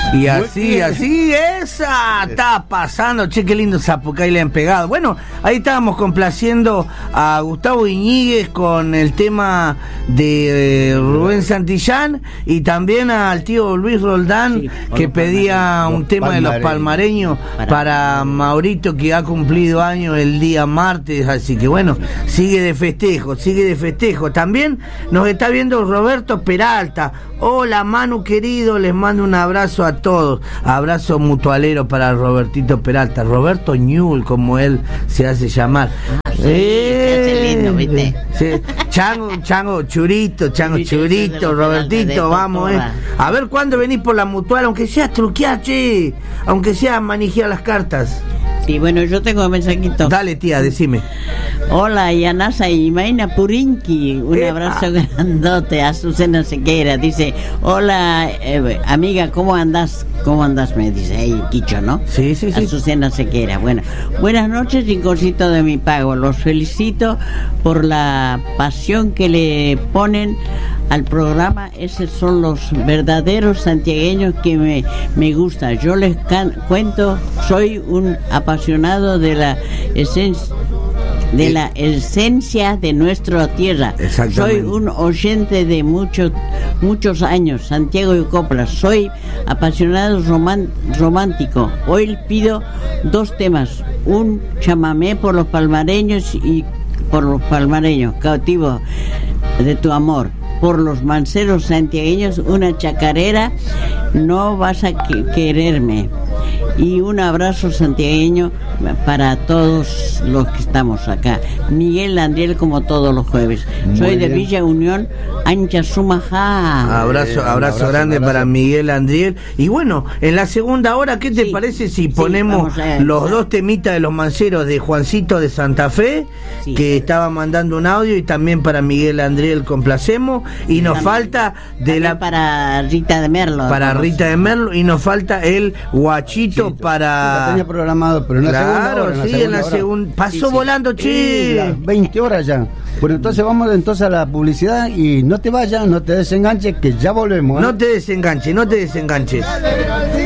Y así, esa está pasando. Che, qué lindo Zapucay le han pegado. Bueno, ahí estábamos complaciendo a Gustavo Iñiguez con el tema de Rubén Santillán y también al tío Luis Roldán, sí, que pedía un tema de los palmareños para Maurito, que ha cumplido años el día martes. Así que bueno, sigue de festejo. También nos está viendo Roberto Peralta. Hola Manu querido, les mando un abrazo a todos. Abrazo mutualero para Robertito Peralta, Roberto Ñul, como él se hace llamar. Sí, se hace lindo, ¿viste? Sí. Chango, churito, Robertito, vamos, A ver cuándo venís por la mutual, aunque sea truquear, che, aunque sea manejar las cartas. Sí, bueno, yo tengo un mensajito. Dale, tía, decime. Hola, Yanasa y Maina Purinki. Un abrazo grandote. Azucena Sequeira dice: hola, amiga, ¿cómo andás? Me dice ahí, Quicho, ¿no? Sí. Azucena Sequeira. Bueno, buenas noches, rinconcito de mi pago. Los felicito por la pasión que le ponen al programa. Esos son los verdaderos santiagueños que me gustan. Yo les cuento, soy un apasionado de la esencia de nuestra tierra. Soy un oyente de muchos años, Santiago y Copla. Soy apasionado romántico. Hoy pido 2 temas: un chamamé por los palmareños y por los palmareños, cautivo de tu amor. Por los manceros santiagueños, una chacarera, no vas a quererme. Y un abrazo santiagueño para todos los que estamos acá. Miguel Andriel, como todos los jueves. Soy de Villa Unión, Ancha Sumajá. Abrazo grande para Miguel Andriel. Y bueno, en la segunda hora, ¿qué te parece si ponemos los 2 temitas de los manceros de Juancito de Santa Fe, que estaba mandando un audio, y también para Miguel Andriel complacemos? Y nos falta para Rita de Merlo. Y nos falta el guachito para... Lo tenía programado, pero en la segunda hora. Pasó volando, che. 20 horas ya. Bueno, entonces vamos a la publicidad y no te vayas, no te desenganches, que ya volvemos. No te desenganches.